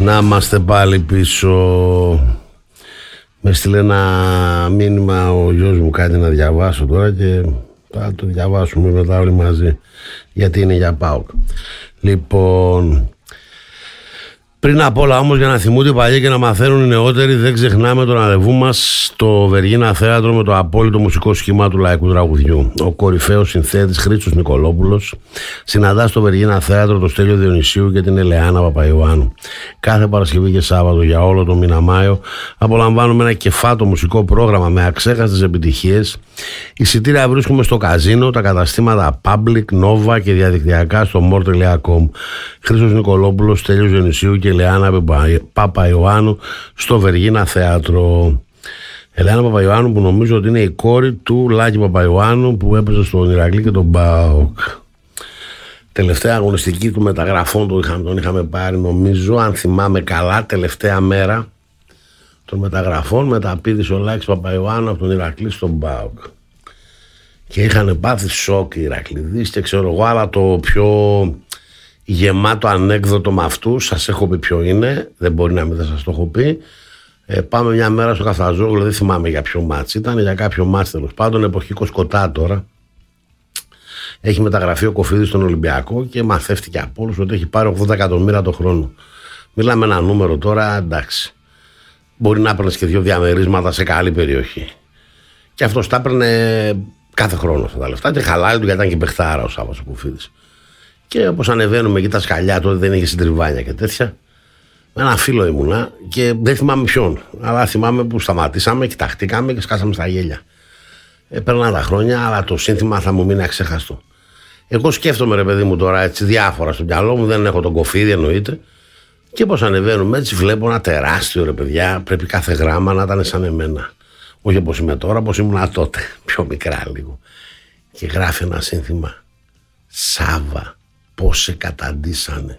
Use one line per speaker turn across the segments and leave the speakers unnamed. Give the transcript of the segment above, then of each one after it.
Να είμαστε πάλι πίσω. Με στείλε ένα μήνυμα ο γιος μου κάτι να διαβάσω τώρα και θα το διαβάσουμε μετά όλοι μαζί, γιατί είναι για ΠΑΟΚ. Λοιπόν, πριν απ' όλα όμως, για να θυμούνται οι παλιοί και να μαθαίνουν οι νεότεροι, δεν ξεχνάμε το ραντεβού μας στο Βεργίνα Θέατρο με το απόλυτο μουσικό σχήμα του λαϊκού τραγουδιού. Ο κορυφαίος συνθέτης Χρήστος Νικολόπουλος συναντά στο Βεργίνα Θέατρο το Στέλιο Διονυσίου και την Ελεάνα Παπαϊωάννου. Κάθε Παρασκευή και Σάββατο για όλο το μήνα Μάιο απολαμβάνουμε ένα κεφάτο μουσικό πρόγραμμα με αξέχαστες επιτυχίες. Εισιτήρια βρίσκουμε στο καζίνο, τα καταστήματα Public, Nova και διαδικτυακά στο more.com. Χρήστος Νικολόπουλος, Στέλιος Διονυσίου και Ελεάνα Παπαϊωάννου στο Βεργίνα Θέατρο. Ελεάνα Παπαϊωάννου, που νομίζω ότι είναι η κόρη του Λάκη Παπαϊωάννου, που έπαιζε στον Ηρακλή και τον ΠΑΟΚ. Τελευταία αγωνιστική του μεταγραφών τον είχαμε πάρει, νομίζω, αν θυμάμαι καλά, τελευταία μέρα των μεταγραφών. Μεταπήδησε ο Λάκης Παπαϊωάννου από τον Ηρακλή στον ΠΑΟΚ. Και είχαν πάθει σοκ οι Ηρακληδείς και ξέρω εγώ, αλλά το πιο γεμάτο ανέκδοτο με αυτούς, σας έχω πει ποιο είναι, δεν μπορεί να μην δεν σας το έχω πει. Πάμε μια μέρα στο Καφταζόγλιο, δεν θυμάμαι για ποιο μάτς ήταν, για κάποιο μάτς τέλος πάντων, εποχή Κοσκοτά τώρα. Έχει μεταγραφεί ο Κοφίδης στον Ολυμπιακό και μαθεύτηκε από όλους ότι έχει πάρει 80 εκατομμύρια το χρόνο. Μιλάμε ένα νούμερο τώρα, εντάξει. Μπορεί να έπαιρνε και 2 διαμερίσματα σε καλή περιοχή. Και αυτός τα έπαιρνε κάθε χρόνο αυτά τα λεφτά και χαλάει του, γιατί ήταν και παιχτάρα ο Σάββας ο Κοφίδης. Και όπως ανεβαίνουμε εκεί τα σκαλιά, τότε δεν είχε συντριβάνια και τέτοια. Με ένα φίλο ήμουνα και δεν θυμάμαι ποιον. Αλλά θυμάμαι που σταματήσαμε, κοιταχτήκαμε και σκάσαμε στα γέλια. Περνάνε τα χρόνια, αλλά το σύνθημα θα μου μείνει αξέχαστο. Εγώ σκέφτομαι, ρε παιδί μου, τώρα έτσι διάφορα στο μυαλό μου, δεν έχω τον Κοφίδη εννοείται. Και πως ανεβαίνουμε έτσι, βλέπω ένα τεράστιο, ρε παιδιά, πρέπει κάθε γράμμα να ήταν σαν εμένα. Όχι όπως είμαι τώρα, όπως ήμουν τότε, πιο μικρά λίγο. Και γράφει ένα σύνθημα. Σάβα, πώς σε καταντήσανε.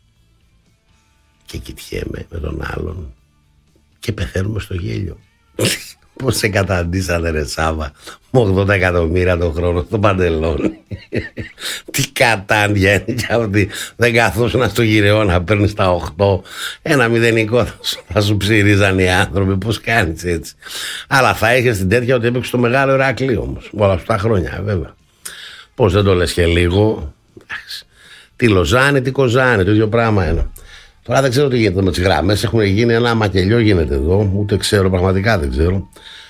Και κοιτιέμαι με τον άλλον και πεθαίνουμε στο γέλιο. Πώς σε καταντήσανε, ρε Σάβα, με 80 εκατομμύρια το χρόνο στο παντελόνι. Τι κατάντια είναι κι αυτή. Δεν καθόσουν στο γυρεό να παίρνεις τα 8. Ένα μηδενικό θα σου ψηρίζαν οι άνθρωποι. Πώς κάνεις έτσι. Αλλά θα έχεις την τέτοια ότι έπαιξε το μεγάλο Ηρακλή όμως. Όλα αυτά τα χρόνια, βέβαια. Πώς δεν το λες και λίγο. Τι Λοζάνη, τι Κοζάνη, το ίδιο πράγμα είναι. Τώρα δεν ξέρω τι γίνεται με τις γραμμές. Έχουν γίνει ένα μακελιό, γίνεται εδώ. Ούτε ξέρω, πραγματικά δεν ξέρω.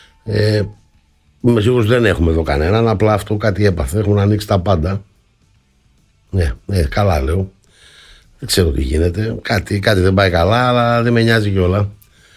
Είμαι σίγουρος δεν έχουμε εδώ κανέναν. Απλά αυτό κάτι έπαθε. Έχουν ανοίξει τα πάντα. Ναι, καλά λέω. Δεν ξέρω τι γίνεται. Κάτι δεν πάει καλά, αλλά δεν με νοιάζει κιόλα.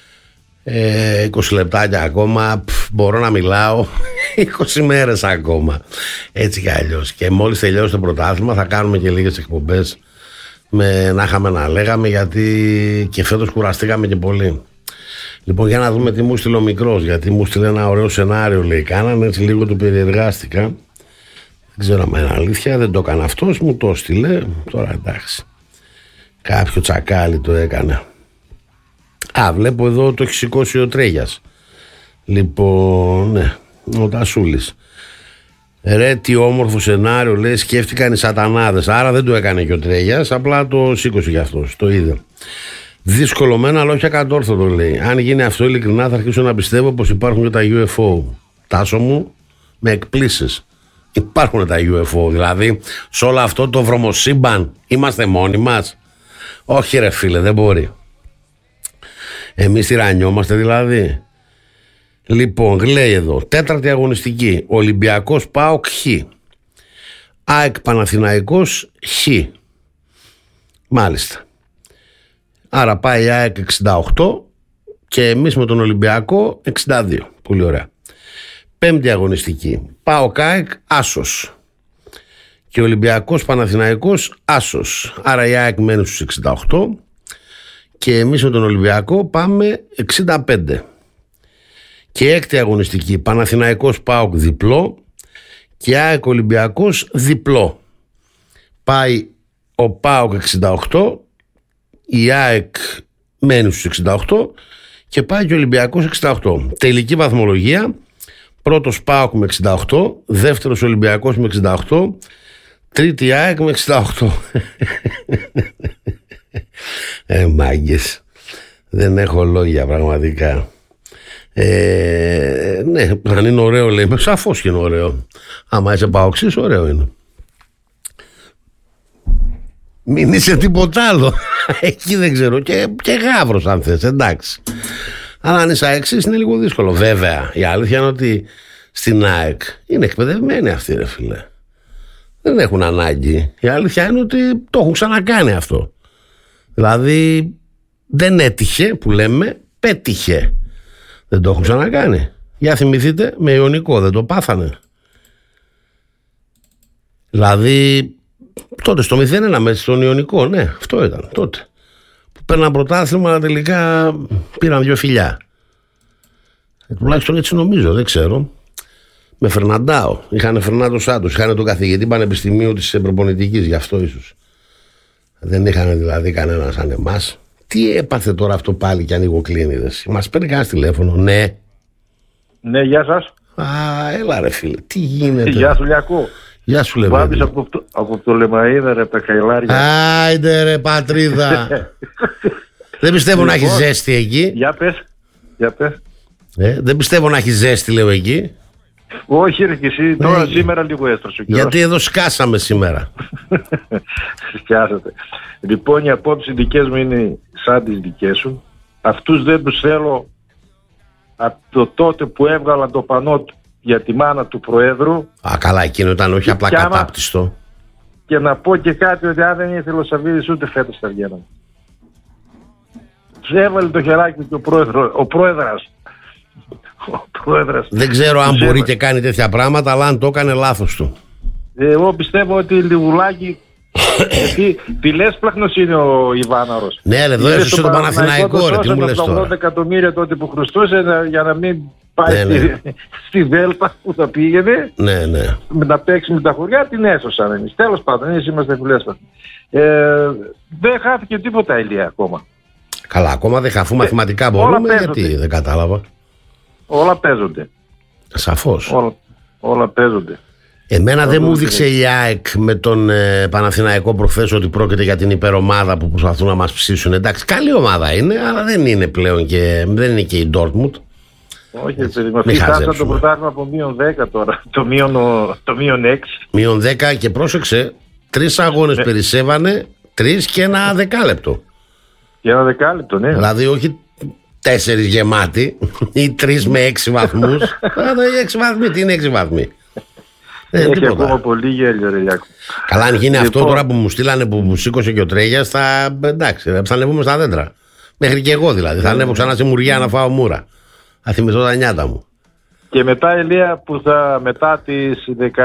20 λεπτάκια ακόμα. Μπορώ να μιλάω 20 μέρες ακόμα. Έτσι κι αλλιώς. Και μόλις τελειώσει το πρωτάθλημα θα κάνουμε και λίγες εκπομπές. Να είχαμε να λέγαμε, γιατί και φέτος κουραστήκαμε και πολύ. Λοιπόν, για να δούμε τι μου στείλε ο μικρός, γιατί μου στείλε ένα ωραίο σενάριο, λέει, κάνανε, έτσι λίγο το περιεργάστηκα. Δεν ξέρω αν είναι αλήθεια, δεν το έκανε αυτός, μου το στείλε. Τώρα εντάξει, κάποιο τσακάλι το έκανε. Βλέπω εδώ το έχει σηκώσει ο Τρέγιας. Λοιπόν, ναι, ο Τασούλης. Ρε, τι όμορφο σενάριο, λέει, σκέφτηκαν οι σατανάδες. Άρα δεν το έκανε και ο Τρέγιας, απλά το σήκωσε για αυτός, το είδε. Δυσκολωμένα, αλλά όχι ακατόρθωτο, λέει. Αν γίνει αυτό, ειλικρινά θα αρχίσω να πιστεύω πως υπάρχουν και τα UFO. Τάσο μου, με εκπλήσεις. Υπάρχουν τα UFO, δηλαδή σε όλο αυτό το βρωμοσύμπαν είμαστε μόνοι μας. Όχι, ρε φίλε, δεν μπορεί. Εμείς τυραννιόμαστε δηλαδή. Λοιπόν, λέει εδώ, 4η αγωνιστική, Ολυμπιακός ΠΑΟΚ Χ, ΑΕΚ Παναθηναϊκός Χ. Μάλιστα. Άρα πάει η ΑΕΚ 68 και εμείς με τον Ολυμπιακό 62. Πολύ ωραία. 5η αγωνιστική, ΠΑΟΚ ΑΕΚ άσος και Ολυμπιακός Παναθηναϊκός άσος. Άρα η ΑΕΚ μένει στους 68 και εμείς με τον Ολυμπιακό πάμε 65. Και 6η αγωνιστική, Παναθηναϊκός ΠΑΟΚ διπλό και ΑΕΚ Ολυμπιακός διπλό. Πάει ο ΠΑΟΚ 68, η ΑΕΚ μένει στους 68 και πάει και ο Ολυμπιακός 68. Τελική βαθμολογία, πρώτος ΠΑΟΚ με 68, δεύτερος Ολυμπιακός με 68, τρίτη ΑΕΚ με 68. Μάγκες. Δεν έχω λόγια πραγματικά. Ναι, αν είναι ωραίο λέει, σαφώς και είναι ωραίο. Άμα είσαι παοξής, ωραίο είναι. Μην είσαι τίποτα άλλο. Εκεί δεν ξέρω. Και γάβρος αν θες, εντάξει. Αλλά αν είσαι αεξής είναι λίγο δύσκολο. Βέβαια, η αλήθεια είναι ότι στην ΑΕΚ είναι εκπαιδευμένοι αυτοί, ρε φίλε. Δεν έχουν ανάγκη. Η αλήθεια είναι ότι το έχουν ξανακάνει αυτό. Δηλαδή δεν έτυχε που λέμε, πέτυχε. Δεν το έχουν ξανακάνει. Για θυμηθείτε, με Ιωνικό δεν το πάθανε. Δηλαδή τότε στο 0-1 μέσα στον Ιωνικό, ναι, αυτό ήταν τότε. Που παίρναν πρωτάθλημα, αλλά τελικά πήραν 2 φιλιά. Τουλάχιστον έτσι νομίζω, δεν ξέρω. Με Φερναντάο. Είχαν Φερνάντο Σάντος, είχαν τον καθηγητή πανεπιστημίου της προπονητικής, γι' αυτό ίσως. Δεν είχαν δηλαδή κανένα σαν εμάς. Τι έπαθε τώρα αυτό πάλι και ανοιγοκλίνιδες? Μας παίρνει κανένα τηλέφωνο? Ναι.
Ναι, γεια σας.
Α, έλα ρε φίλε, τι γίνεται?
Γεια σου Λιακό.
Γεια σου λέμε.
Βάμπης από το Λεμαΐδα ρε, από τα Καηλάρια.
Άιντε ρε πατρίδα. Δεν πιστεύω να έχει ζέστη εκεί.
Για πες.
Δεν πιστεύω να έχει ζέστη, λέω, εκεί.
Όχι ρε, και εσύ τώρα σήμερα λίγο έστρωσε.
Γιατί εδώ σκάσαμε σήμερα.
Σκάσατε. Λοιπόν, οι απόψεις δικές μου είναι σαν τις δικές σου. Αυτούς δεν τους θέλω από το τότε που έβγαλαν το πανό για τη μάνα του Προέδρου.
Α, καλά, εκείνο ήταν όχι απλά κατάπτυστο.
Και να πω και κάτι, ότι αν δεν ήθελε ο Σαββίδης ούτε φέτος θα βγαίναν. Τους έβαλε το χεράκι του ο Πρόεδρας.
Δεν ξέρω αν μπορεί και κάνει τέτοια πράγματα, αλλά αν το έκανε, λάθος του.
Εγώ πιστεύω ότι λιγουλάκι. Γιατί πηλέσπλαχνος είναι ο Ιβάναρος.
Ναι, εδώ έσωσε τον Παναθηναϊκό, ρε, τι μου λες τώρα?
80 εκατομμύρια τότε που χρωστούσε για να μην πάει στη Δέλτα που θα πήγαινε.
Ναι.
Να παίξει με τα χωριά, την έσωσαν εμείς. Τέλος πάντων, εμείς είμαστε πηλέσπλαχνοι. Δεν χάθηκε τίποτα, Ηλία, ακόμα.
Καλά, ακόμα δεν χαθούν μαθηματικά μπορούμε, γιατί δεν κατάλαβα.
Όλα παίζονται.
Σαφώς.
Όλα παίζονται.
Εμένα δεν μου δείξε η ΑΕΚ με τον Παναθηναϊκό προχθές ότι πρόκειται για την υπερομάδα που προσπαθούν να μας ψήσουν. Εντάξει, καλή ομάδα είναι, αλλά δεν είναι πλέον και δεν είναι και η Ντόρτμουντ.
Όχι, παιδί μου, φτάσαν το πρωτάθλημα από -10 τώρα. Το -6.
-10 και πρόσεξε, 3 αγώνες περισσεύανε, 3 και ένα δεκάλεπτο.
Και ένα δεκάλεπτο, ναι.
Δηλαδή όχι 4 γεμάτοι ή 3 με 6 βαθμούς. 6 βαθμοί, τι είναι 6 βαθμοί?
Έχει ακόμα πολύ γέλιο, ρε Γιάκο.
Καλά, αν γίνει αυτό τώρα που μου στείλανε, που μου σήκωσε και ο Τρέγιας, εντάξει, θα ανεβούμε στα δέντρα. Μέχρι και εγώ δηλαδή. Θα ανέβω ξανά σε Μουριά να φάω μούρα. Θα θυμηθώ τα νιάτα μου.
Και μετά, Ηλία, που μετά τις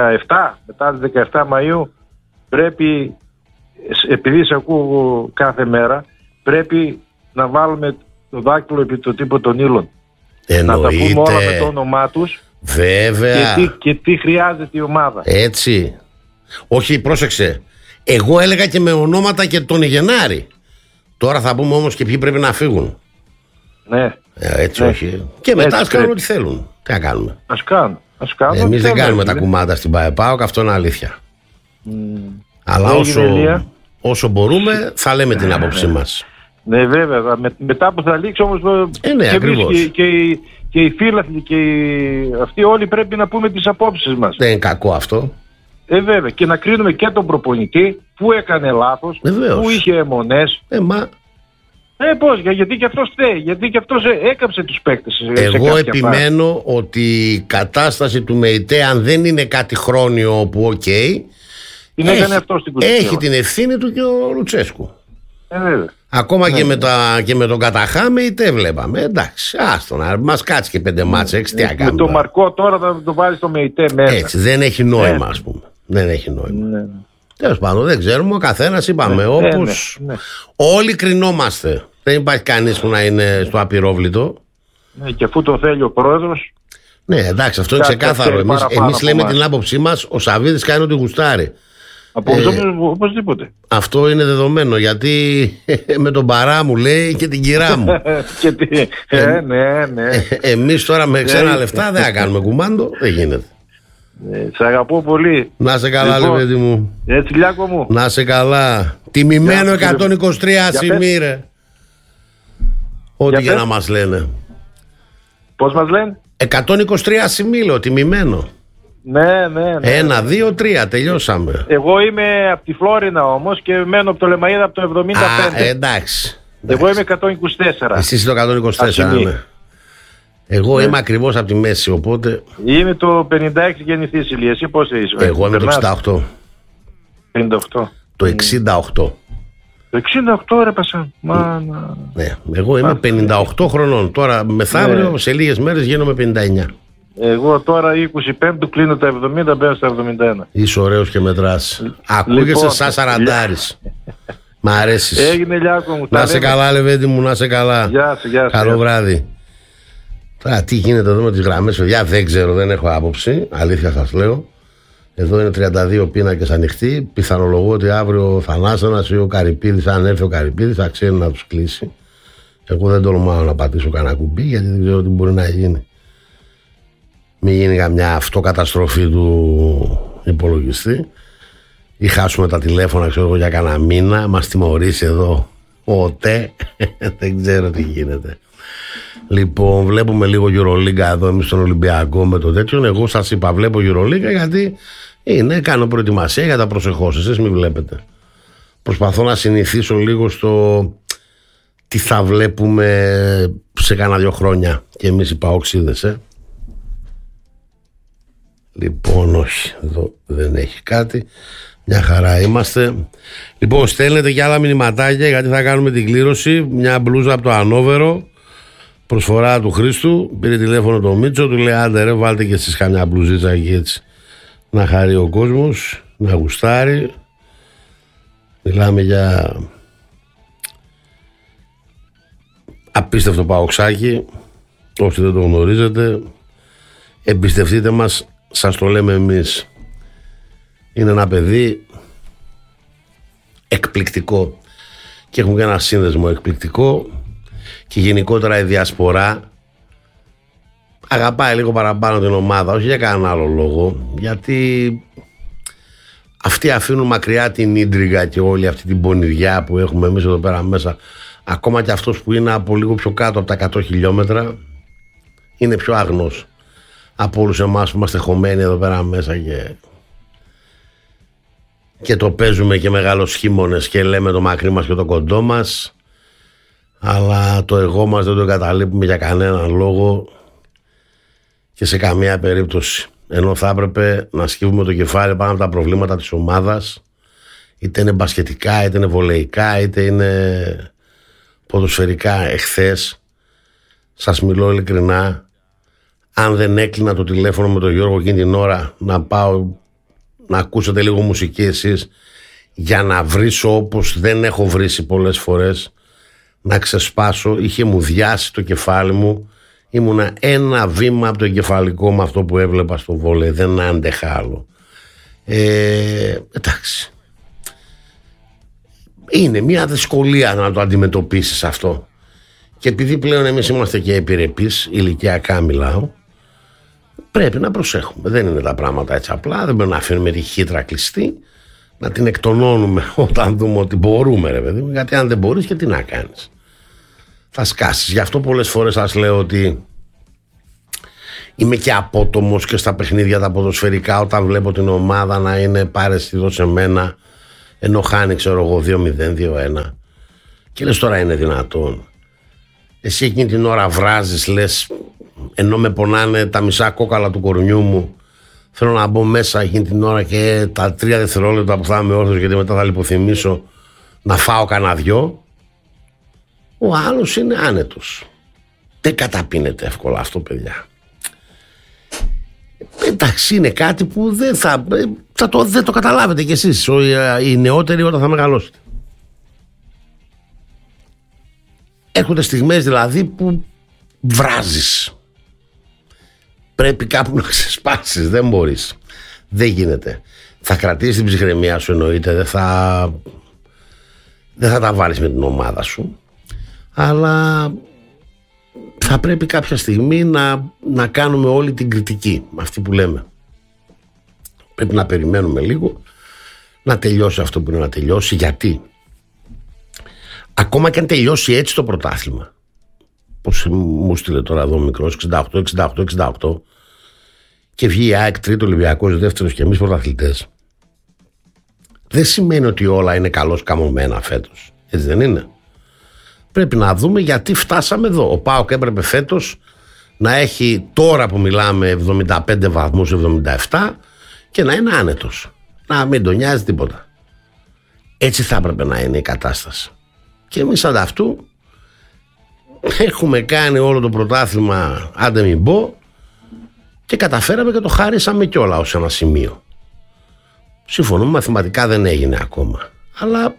17 Μαΐου πρέπει, επειδή σε ακούω κάθε μέρα, πρέπει να βάλουμε το δάκτυλο επί το τύπο των ύλων. Να τα πούμε όλα με το όνομά τους.
Βέβαια.
Και τι χρειάζεται η ομάδα.
Έτσι. Όχι, πρόσεξε. Εγώ έλεγα και με ονόματα και τον Γενάρη. Τώρα θα πούμε όμως και ποιοι πρέπει να φύγουν.
Ναι.
Έτσι ναι. Όχι. Και μετά ας κάνουν ό,τι θέλουν. Τι να κάνουμε?
Ας κάνουν.
Εμείς δεν κάνουμε τα κουμάντα στην ΠΑΕΠΑΟΚ, αυτό είναι αλήθεια. Αλλά όσο μπορούμε θα λέμε την άποψή μας.
Ναι, βέβαια. Μετά που θα λήξει όμως
ναι, ακριβώς.
Και οι φίλαθλοι και αυτοί όλοι πρέπει να πούμε τις απόψεις μας.
Δεν είναι κακό αυτό.
Βέβαια. Και να κρίνουμε και τον προπονητή που έκανε λάθος, που είχε αιμονές. Πώς, γιατί και αυτός φταίει, γιατί και αυτός έκαψε τους παίκτες.
Εγώ επιμένω ότι η κατάσταση του ΜΕΙΤΕ, αν δεν είναι κάτι χρόνιο που έχει την ευθύνη του και ο Λουτσέσκου. Ακόμα και με τον Καταχάμε είτε βλέπαμε. Εντάξει, άστο να μας κάτσει και 5 μάτσα, 6 τι να κάνουμε.
Με τον Μαρκό τώρα θα το βάλει στο ΜΕΙΤΕ μέσα.
Έτσι, δεν έχει νόημα, ας πούμε. Δεν έχει νόημα. Τέλος πάντων, δεν ξέρουμε, ο καθένας είπαμε όπως όλοι κρινόμαστε. Δεν υπάρχει κανείς που να είναι στο απειρόβλητο.
Και αφού το θέλει ο πρόεδρος.
Ναι, εντάξει, αυτό είναι ξεκάθαρο. Εμείς λέμε την άποψή μας, ο Σαββίδης κάνει ό,τι γουστάρει.
Οπωσδήποτε.
Αυτό είναι δεδομένο, γιατί με τον παρά μου λέει και την κυρά μου.
Ναι.
Εμείς τώρα με ξένα λεφτά δεν θα κάνουμε κουμάντο, δεν γίνεται.
Σε αγαπώ πολύ.
Να σε καλά, λοιπόν, παιδί μου.
Έτσι, Λιάκο μου.
Να σε καλά. Τιμημένο 123 ασημί, ρε. Ό,τι για να μας λένε.
Πώς μας λένε?
123 ασημίλιο, τιμημένο.
Ναι.
1, 2, 3, τελειώσαμε.
Εγώ είμαι από τη Φλόρινα όμως και μένω από το Λεμαΐδα από το 75.
Εντάξει.
Εγώ είμαι 124.
Εσύ είσαι το 124, ναι. Εγώ είμαι ακριβώς από τη μέση, οπότε.
Είμαι το 56 γεννηθής, Ηλία. Εσύ πώς είσαι?
Εγώ είμαι το 68.
58.
Το 68.
Το 68 ρε Πασά.
Ναι, εγώ είμαι 58 χρονών. Τώρα μεθαύριο, σε λίγες μέρες γίνομαι 59.
Εγώ τώρα 25 κλείνω τα 70, μπαίνω στα 71.
Είσαι ωραίος και μετράς. Ακούγεσαι σαν σαραντάρης. Μ' αρέσεις.
Έγινε, Λιάκο μου.
Να σε καλά, Λεβέντη μου, να σε καλά.
Γεια σου.
Καλό βράδυ. Τώρα τι γίνεται εδώ με τις γραμμές, παιδιά, δεν ξέρω, δεν έχω άποψη. Αλήθεια σας λέω. Εδώ είναι 32 πίνακες ανοιχτοί. Πιθανολογώ ότι αύριο ο Θανάσανας ή ο Καρυπίδης, αν έρθει ο Καρυπίδης, θα ξέρει να τους κλείσει. Εγώ δεν τολμάω να πατήσω κανένα κουμπί, γιατί δεν ξέρω τι μπορεί να γίνει. Μην γίνει καμιά αυτοκαταστροφή του υπολογιστή ή χάσουμε τα τηλέφωνα, ξέρω εγώ, για κανένα μήνα. Μας τιμωρήσει εδώ ο ΟΤΕ. Δεν ξέρω τι γίνεται. Λοιπόν, βλέπουμε λίγο EuroLeague εδώ εμείς στον Ολυμπιακό με το τέτοιο. Εγώ σας είπα, βλέπω EuroLeague γιατί κάνω προετοιμασία για τα προσεχώς. Εσείς μην βλέπετε. Προσπαθώ να συνηθίσω λίγο στο τι θα βλέπουμε σε κάνα 2 χρόνια και εμείς οι παοξίδες. Λοιπόν, όχι, εδώ δεν έχει κάτι. Μια χαρά είμαστε. Λοιπόν, στέλνετε και άλλα μηνυματάκια γιατί θα κάνουμε την κλήρωση. Μια μπλούζα από το Ανόβερο, προσφορά του Χρήστου. Πήρε τηλέφωνο το Μίτσο, του λέει άντε ρε, βάλτε και εσείς καμιά μπλουζίτσα εκεί έτσι να χαρεί ο κόσμος, να γουστάρει. Μιλάμε για απίστευτο παοξάκι. Όσοι δεν το γνωρίζετε, εμπιστευτείτε μας, σας το λέμε εμείς. Είναι ένα παιδί εκπληκτικό και έχουμε και ένα σύνδεσμο εκπληκτικό και γενικότερα η διασπορά αγαπάει λίγο παραπάνω την ομάδα, όχι για κανέναν άλλο λόγο, γιατί αυτοί αφήνουν μακριά την ίντριγα και όλη αυτή την πονηριά που έχουμε εμείς εδώ πέρα μέσα. Ακόμα και αυτός που είναι από λίγο πιο κάτω από τα 100 χιλιόμετρα είναι πιο άγνος από όλους εμάς που είμαστε χωμένοι εδώ πέρα μέσα και το παίζουμε και μεγάλος χείμωνες και λέμε το μακρύ μας και το κοντό μας, αλλά το εγώ μας δεν το εγκαταλείπουμε για κανέναν λόγο και σε καμία περίπτωση, ενώ θα έπρεπε να σκύβουμε το κεφάλι πάνω από τα προβλήματα της ομάδας, είτε είναι μπασκετικά, είτε είναι βολεϊκά, είτε είναι ποδοσφαιρικά. Εχθές, σας μιλώ ειλικρινά, αν δεν έκλεινα το τηλέφωνο με τον Γιώργο εκείνη την ώρα να πάω να ακούσετε λίγο μουσική εσείς, για να βρίσω όπως δεν έχω βρίσει πολλές φορές, να ξεσπάσω, είχε μου διάσει το κεφάλι μου. Ήμουνα ένα βήμα από το εγκεφαλικό με αυτό που έβλεπα στο βόλεϊ. Δεν άντεχα άλλο. Εντάξει. Είναι μια δυσκολία να το αντιμετωπίσεις αυτό. Και επειδή πλέον εμείς είμαστε και επιρρεπείς, ηλικιακά μιλάω, πρέπει να προσέχουμε. Δεν είναι τα πράγματα έτσι απλά. Δεν πρέπει να αφήνουμε τη χύτρα κλειστή, να την εκτονώνουμε όταν δούμε ότι μπορούμε, ρε παιδί μου. Γιατί αν δεν μπορείς, και τι να κάνεις, θα σκάσεις. Γι' αυτό πολλές φορές σας λέω ότι είμαι και απότομος και στα παιχνίδια τα ποδοσφαιρικά, όταν βλέπω την ομάδα να είναι πάρε στη δώσε μένα, ενώ χάνει, ξέρω εγώ, 2-0, 2-1. Και λες, τώρα είναι δυνατόν? Εσύ εκείνη την ώρα βράζεις, λες, ενώ με πονάνε τα μισά κόκαλα του κορμιού μου, θέλω να μπω μέσα εκείνη την ώρα και τα 3 δευτερόλεπτα που θα είμαι όρθιος, γιατί μετά θα λιποθυμίσω, να φάω κανένα δυο. Ο άλλος είναι άνετος. Δεν καταπίνεται εύκολα αυτό, παιδιά. Εντάξει, είναι κάτι που δεν το καταλάβετε κι εσείς οι νεότεροι όταν θα μεγαλώσετε. Έρχονται στιγμές δηλαδή που βράζεις. Πρέπει κάπου να ξεσπάσεις. Δεν μπορείς. Δεν γίνεται. Θα κρατήσεις την ψυχραιμία σου, εννοείται. Δεν θα τα βάλεις με την ομάδα σου. Αλλά θα πρέπει κάποια στιγμή να κάνουμε όλη την κριτική, αυτή που λέμε. Πρέπει να περιμένουμε λίγο να τελειώσει αυτό που είναι να τελειώσει. Γιατί ακόμα και αν τελειώσει έτσι το πρωτάθλημα, Πώς μου στείλε τώρα εδώ μικρός, 68, και βγει η ΑΕΚ τρίτο, Ολυμπιακός δεύτερος και εμείς πρωταθλητές. Δεν σημαίνει ότι όλα είναι καλώς καμωμένα φέτος. Έτσι δεν είναι? Πρέπει να δούμε γιατί φτάσαμε εδώ. Ο ΠΑΟΚ έπρεπε φέτος να έχει, τώρα που μιλάμε, 75 βαθμούς, 77, και να είναι άνετος. Να μην τον νοιάζει τίποτα. Έτσι θα έπρεπε να είναι η κατάσταση. Και εμείς ανταυτού έχουμε κάνει όλο το πρωτάθλημα, άντε μην πω, και καταφέραμε και το χάρισαμε κιόλα ως ένα σημείο. Συμφωνούμε, μαθηματικά δεν έγινε ακόμα. Αλλά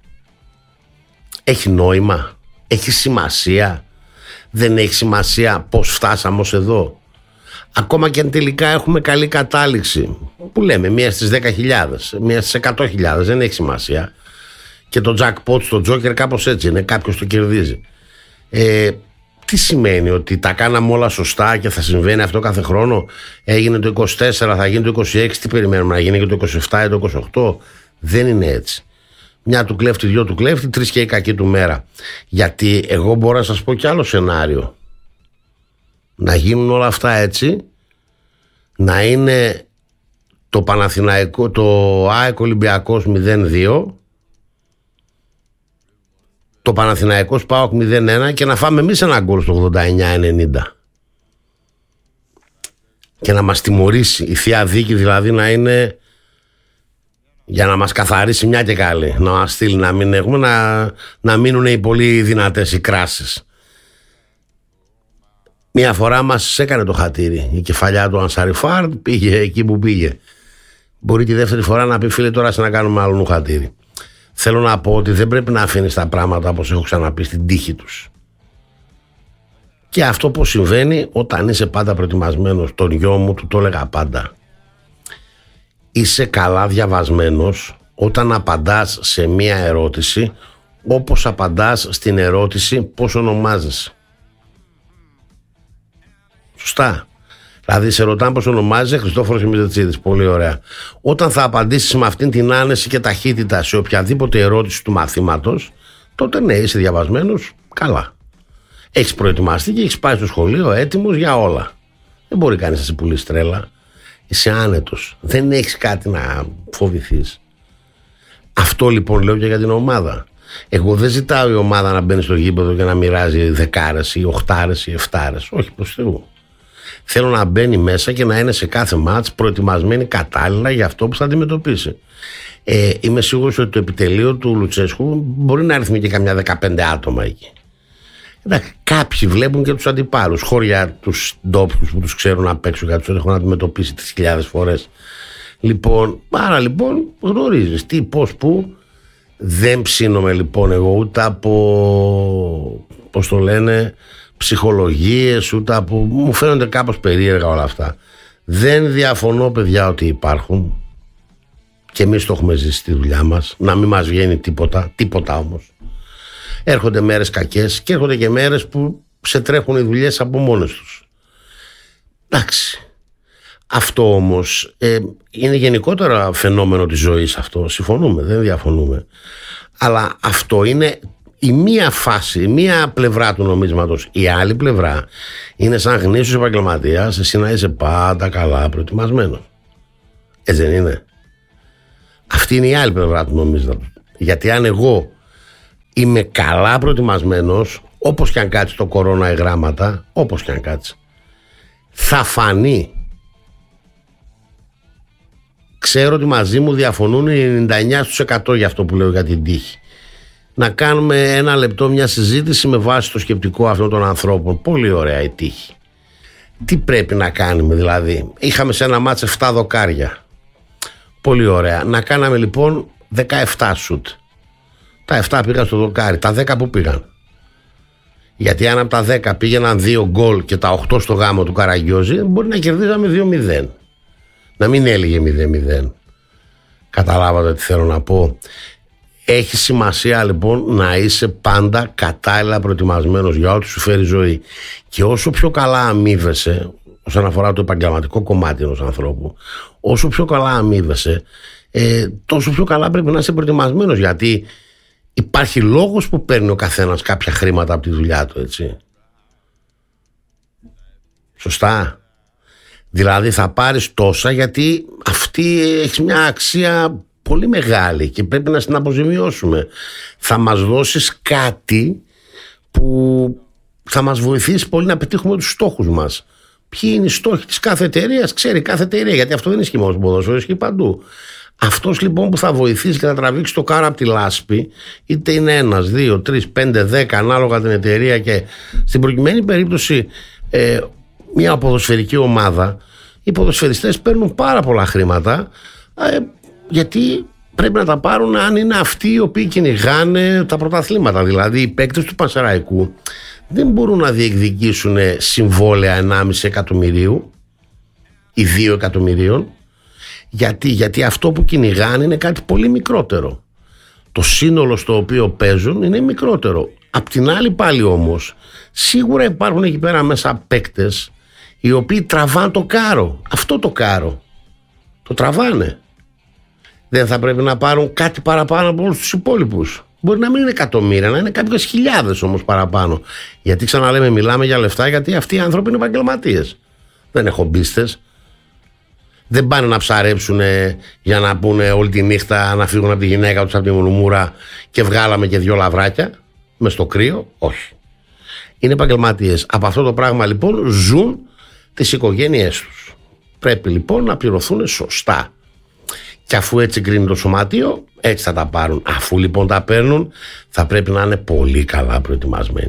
έχει νόημα, έχει σημασία? Δεν έχει σημασία πώς φτάσαμε ως εδώ? Ακόμα και αν τελικά έχουμε καλή κατάληξη, που λέμε μία στις 10.000, μία στις 100.000, δεν έχει σημασία. Και το jackpot στο Joker κάπως έτσι είναι, κάποιος το κερδίζει. Τι σημαίνει? Ότι τα κάναμε όλα σωστά και θα συμβαίνει αυτό κάθε χρόνο? Έγινε το 24, θα γίνει το 26, τι περιμένουμε, να γίνει και το 27 ή το 28? Δεν είναι έτσι. Μια του κλέφτη, δυο του κλέφτη, τρεις και η κακή του μέρα. Γιατί εγώ μπορώ να σας πω κι άλλο σενάριο. Να γίνουν όλα αυτά έτσι, να είναι το Παναθηναϊκό, το ΑΕΚ Ολυμπιακός 0-2, το Παναθηναϊκός ΠΑΟΚ 0-1, και να φάμε εμείς ένα γκολ στο 89-90 και να μας τιμωρήσει η Θεία Δίκη, δηλαδή να είναι για να μας καθαρίσει μια και καλή, να μας στείλει, να μην έχουμε, να μείνουν οι πολύ δυνατές οι κράσεις. Μια φορά μας έκανε το χατήρι η κεφαλιά του Ανσαριφάρ, πήγε εκεί που πήγε. Μπορεί τη δεύτερη φορά να πει, φίλε, τώρα σε να κάνουμε άλλον χατήρι. Θέλω να πω ότι δεν πρέπει να αφήνεις τα πράγματα, όπως έχω ξαναπεί, στην τύχη τους. Και αυτό που συμβαίνει όταν είσαι πάντα προετοιμασμένος, τον γιο μου του το έλεγα πάντα. Είσαι καλά διαβασμένος όταν απαντάς σε μία ερώτηση, όπως απαντάς στην ερώτηση πώς ονομάζεσαι. Σωστά. Δηλαδή σε ρωτάνε πώς ονομάζεσαι, Χριστόφορος Μιζετσίδης. Πολύ ωραία. Όταν θα απαντήσεις με αυτήν την άνεση και ταχύτητα σε οποιαδήποτε ερώτηση του μαθήματος, τότε ναι, είσαι διαβασμένος, καλά. Έχεις προετοιμαστεί και έχεις πάει στο σχολείο έτοιμος για όλα. Δεν μπορεί κανείς να σε πουλήσει τρέλα. Είσαι άνετος. Δεν έχεις κάτι να φοβηθείς. Αυτό λοιπόν λέω και για την ομάδα. Εγώ δεν ζητάω η ομάδα να μπαίνει στο γήπεδο και να μοιράζει δεκάρες ή οχτάρες ή εφτάρες. Όχι, προς Θεού. Θέλω να μπαίνει μέσα και να είναι σε κάθε μάτς προετοιμασμένη κατάλληλα για αυτό που θα αντιμετωπίσει. Είμαι σίγουρος ότι το επιτελείο του Λουτσέσκου μπορεί να αριθμεί και καμιά 15 άτομα εκεί. Εντάξει, κάποιοι βλέπουν και τους αντιπάλους, χώρια τους ντόπιους που τους ξέρουν απ' έξω και τους έχουν αντιμετωπίσει τις χιλιάδες φορές. Λοιπόν, άρα λοιπόν γνωρίζεις τι, πώς, πού. Δεν ψήνομαι λοιπόν εγώ ούτε από, πώς το λένε, ψυχολογίες, ούτε από, μου φαίνονται κάπως περίεργα όλα αυτά. Δεν διαφωνώ, παιδιά, ότι υπάρχουν, και εμείς το έχουμε ζήσει στη δουλειά μας, να μην μας βγαίνει τίποτα όμως. Έρχονται μέρες κακές και έρχονται και μέρες που σε τρέχουν οι δουλειές από μόνες τους. Εντάξει. Αυτό όμως είναι γενικότερα φαινόμενο της ζωής αυτό. Συμφωνούμε, δεν διαφωνούμε. Αλλά αυτό είναι η μία φάση, η μία πλευρά του νομίσματος. Η άλλη πλευρά είναι σαν γνήσιος επαγγελματίας, εσύ να είσαι πάντα καλά προετοιμασμένος. Έτσι δεν είναι? Αυτή είναι η άλλη πλευρά του νομίσματος. Γιατί αν εγώ είμαι καλά προετοιμασμένος, όπως και αν κάτσει το κορώνα οι γράμματα, όπως και αν κάτσει, θα φανεί. Ξέρω ότι μαζί μου διαφωνούν οι 99% για αυτό που λέω για την τύχη. Να κάνουμε ένα λεπτό μια συζήτηση με βάση το σκεπτικό αυτών των ανθρώπων. Πολύ ωραία η τύχη. Τι πρέπει να κάνουμε δηλαδή? Είχαμε σε ένα μάτς 7 δοκάρια. Πολύ ωραία. Να κάναμε λοιπόν 17 σουτ. Τα 7 πήγαν στο δοκάρι. Τα 10 που πήγαν? Γιατί αν από τα 10 πήγαιναν 2 γκολ και τα 8 στο γάμο του Καραγκιόζη, μπορεί να κερδίζαμε 2-0. Να μην έλεγε 0-0. Καταλάβατε τι θέλω να πω? Έχει σημασία λοιπόν να είσαι πάντα κατάλληλα προετοιμασμένος για ό,τι σου φέρει ζωή. Και όσο πιο καλά αμείβεσαι, όσον αφορά το επαγγελματικό κομμάτι ενός ανθρώπου, όσο πιο καλά αμείβεσαι, τόσο πιο καλά πρέπει να είσαι προετοιμασμένος. Γιατί υπάρχει λόγος που παίρνει ο καθένας κάποια χρήματα από τη δουλειά του, έτσι. Σωστά. Δηλαδή θα πάρεις τόσα γιατί αυτή έχει μια αξία πολύ μεγάλη και πρέπει να την αποζημιώσουμε. Θα μας δώσεις κάτι που θα μας βοηθήσει πολύ να πετύχουμε τους στόχους μας. Ποιοι είναι οι στόχοι της κάθε εταιρείας, ξέρει κάθε εταιρεία, γιατί αυτό δεν ισχύει μόνο στο ποδόσφαιρο, ισχύει παντού. Αυτός λοιπόν που θα βοηθήσει και θα τραβήξει το κάρο από τη λάσπη, είτε είναι 1, 2, 3, 5, 10 ανάλογα την εταιρεία, και στην προκειμένη περίπτωση μια ποδοσφαιρική ομάδα, οι ποδοσφαιριστές παίρνουν πάρα πολλά χρήματα, γιατί πρέπει να τα πάρουν αν είναι αυτοί οι οποίοι κυνηγάνε τα πρωταθλήματα. Δηλαδή οι παίκτες του Πανσεραϊκού δεν μπορούν να διεκδικήσουν συμβόλαια 1,5 εκατομμυρίου ή 2 εκατομμυρίων. Γιατί αυτό που κυνηγάνε είναι κάτι πολύ μικρότερο. Το σύνολο στο οποίο παίζουν είναι μικρότερο. Απ' την άλλη πάλι όμως, σίγουρα υπάρχουν εκεί πέρα μέσα παίκτες οι οποίοι τραβάνε το κάρο. Αυτό το κάρο το τραβάνε. Δεν θα πρέπει να πάρουν κάτι παραπάνω από όλους τους υπόλοιπους? Μπορεί να μην είναι εκατομμύρια, να είναι κάποιες χιλιάδες όμως παραπάνω. Γιατί ξαναλέμε, μιλάμε για λεφτά, γιατί αυτοί οι άνθρωποι είναι επαγγελματίες. Δεν είναι χομπίστες. Δεν πάνε να ψαρέψουν για να πούνε όλη τη νύχτα, να φύγουν από τη γυναίκα τους από τη μουρμούρα και βγάλαμε και 2 λαβράκια μες στο κρύο. Όχι. Είναι επαγγελματίες. Από αυτό το πράγμα λοιπόν ζουν τις οικογένειές τους. Πρέπει λοιπόν να πληρωθούν σωστά. Και αφού έτσι κρίνει το σωματείο, έτσι θα τα πάρουν. Αφού λοιπόν τα παίρνουν, θα πρέπει να είναι πολύ καλά προετοιμασμένοι.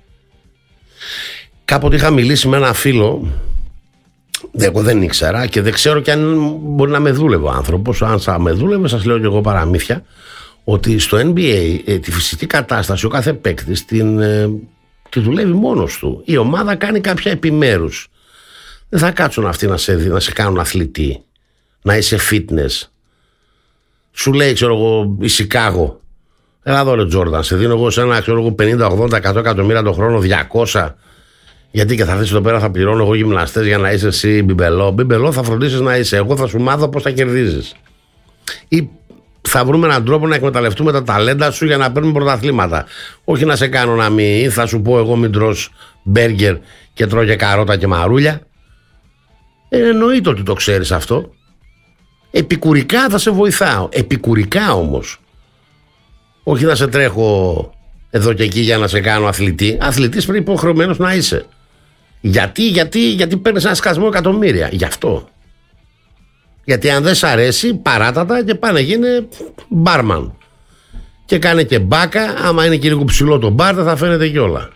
Κάποτε είχα μιλήσει με ένα φίλο, εγώ δεν ήξερα και δεν ξέρω και αν μπορεί να με δούλευε ο άνθρωπος. Αν θα με δούλευε, σας λέω και εγώ παραμύθια, ότι στο NBA τη φυσική κατάσταση ο κάθε παίκτης τη δουλεύει μόνος του. Η ομάδα κάνει κάποια επιμέρους. Δεν θα κάτσουν αυτοί να σε κάνουν αθλητή, να είσαι fitness. Σου λέει, ξέρω εγώ, η Σικάγο, έλα εδώ ρε Τζόρνταν, σε δίνω εγώ σε ένα, ξέρω εγώ, 50, 80, 100 εκατομμύρια το χρόνο, 200. Γιατί και θα θες εδώ πέρα, θα πληρώνω εγώ γυμναστές για να είσαι εσύ μπιμπελό. Μπιμπελό θα φροντίσεις να είσαι. Εγώ θα σου μάθω πώς θα κερδίζεις. Ή θα βρούμε έναν τρόπο να εκμεταλλευτούμε τα ταλέντα σου για να παίρνουμε πρωταθλήματα. Όχι να σε κάνω να μην, θα σου πω εγώ μην τρως μπέργκερ και τρώγε καρότα και μαρούλια. Εννοείται ότι το ξέρεις αυτό. Επικουρικά θα σε βοηθάω. Επικουρικά όμως. Όχι να σε τρέχω εδώ και εκεί για να σε κάνω αθλητή. Αθλητής πρέπει υποχρεωμένος να είσαι. Γιατί παίρνεις ένα σκασμό εκατομμύρια. Γι' αυτό. Γιατί αν δεν σ' αρέσει, παράτατα και πάνε γίνε μπάρμαν. Και κάνε και μπάκα. Άμα είναι και λίγο ψηλό το μπάρ, δεν θα φαίνεται κιόλα.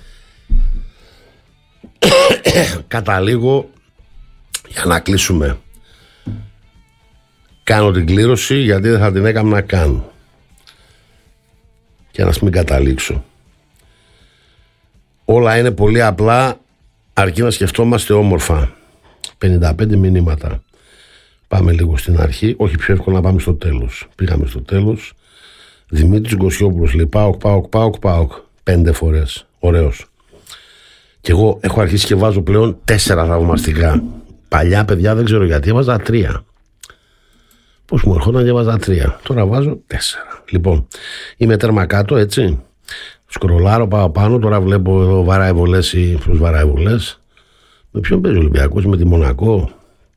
Καταλήγω, για να κλείσουμε, κάνω την κλήρωση γιατί δεν θα την έκανα να κάνω. Και να μην καταλήξω. Όλα είναι πολύ απλά, αρκεί να σκεφτόμαστε όμορφα. 55 μηνύματα. Πάμε λίγο στην αρχή. Όχι, πιο εύκολο να πάμε στο τέλος. Πήγαμε στο τέλος. Δημήτρης Γκοσιόπουλος λέει ΠΑΟΚ 5 φορές. Ωραίος. Και εγώ έχω αρχίσει και βάζω πλέον 4 θαυμαστικά. Παλιά παιδιά δεν ξέρω γιατί έβαζα 3. Πώς μου ερχόταν και έβαζα 3. Τώρα βάζω 4. Λοιπόν, είμαι τέρμα κάτω, έτσι. Σκρολάρω, πάω πάνω. Τώρα βλέπω εδώ βαράει βολές ή προς βαράει βολές. Με ποιον παίζει ο Ολυμπιακός, με τη Μονακό?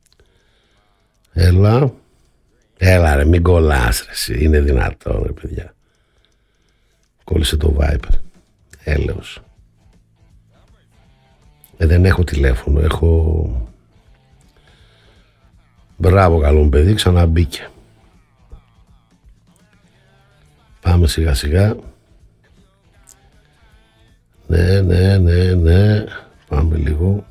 Έλα ρε, μην κολλάς ρε, είναι δυνατόν ρε παιδιά. Κόλλησε το Viper. Έλεος. Δεν έχω τηλέφωνο, έχω... Μπράβο καλό παιδί, ξαναμπήκε. Πάμε σιγά σιγά. Ναι. Πάμε λίγο.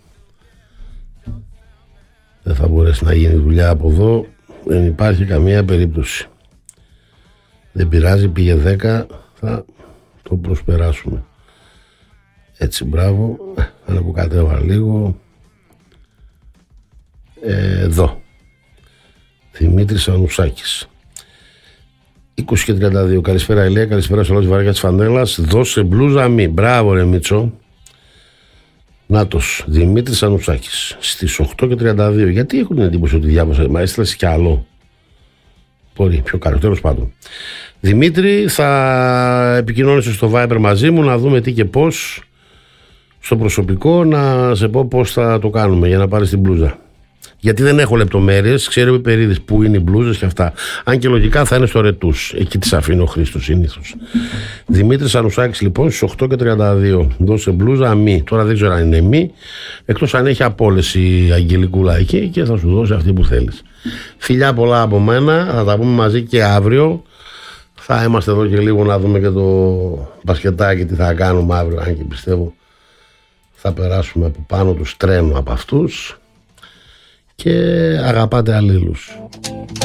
Δεν θα μπορέσει να γίνει δουλειά από εδώ. Δεν υπάρχει καμία περίπτωση. Δεν πειράζει, πήγε 10. Θα το προσπεράσουμε. Έτσι, μπράβο. Αναποκατέβα λίγο. Εδώ. Δημήτρης Ανουσάκης. 20 και 32. Καλησπέρα Ηλία, καλησπέρα σε όλες τις βαράκια της φανέλας. Δώσε μπλούζα μη. Μπράβο ρε Μίτσο. Νάτος, Δημήτρης Ανουσάκης. Στις 8 και 32. Γιατί έχουν την εντύπωση ότι διάβασα, μα έστειλες κι άλλο. Μπορεί, πιο καλό, τέλος πάντων. Δημήτρη, θα επικοινώνησαι στο Viber μαζί μου να δούμε τι και πώς. στο προσωπικό να σε πω πώς θα το κάνουμε για να πάρεις την μπλούζα. Γιατί δεν έχω λεπτομέρειες, ξέρω οι περίδες που είναι οι μπλούζες και αυτά. Αν και λογικά θα είναι στο Ρετούς. Εκεί τις αφήνει ο Χρήστος συνήθως. Δημήτρης Ανουσάκης λοιπόν στις 8:32. Δώσε μπλούζα αμή. Τώρα δεν ξέρω αν είναι μη, εκτός αν έχει απόλυση η Αγγελικούλα εκεί και θα σου δώσει αυτή που θέλεις. Φιλιά πολλά από μένα. Θα τα πούμε μαζί και αύριο. Θα είμαστε εδώ και λίγο να δούμε και το μπασκετάκι τι θα κάνουμε αύριο. Αν και πιστεύω θα περάσουμε από πάνω τους τρένο από αυτούς. Και αγαπάτε αλλήλους.